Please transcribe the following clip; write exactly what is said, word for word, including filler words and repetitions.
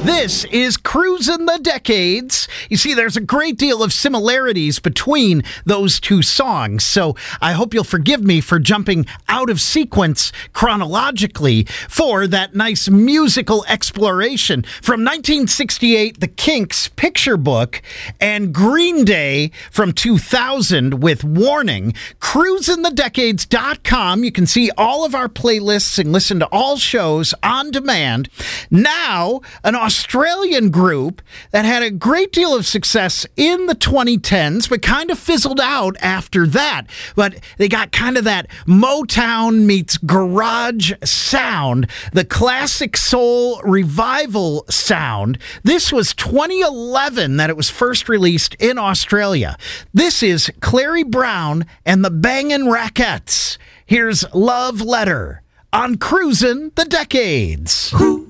This is Cruisin' the Decades. You see, there's a great deal of similarities between those two songs, so I hope you'll forgive me for jumping out of sequence chronologically for that nice musical exploration. From nineteen sixty-eight, The Kinks' Picture Book, and Green Day from two thousand with Warning. cruisin the decades dot com. You can see all of our playlists and listen to all shows on demand. Now, an Australian group that had a great deal of success in the twenty tens, but kind of fizzled out after that. But they got kind of that Motown meets garage sound, the classic soul revival sound. This was twenty eleven that it was first released in Australia. This is Clary Brown and the Bangin' Rackettes. Here's Love Letter on Cruisin' the Decades.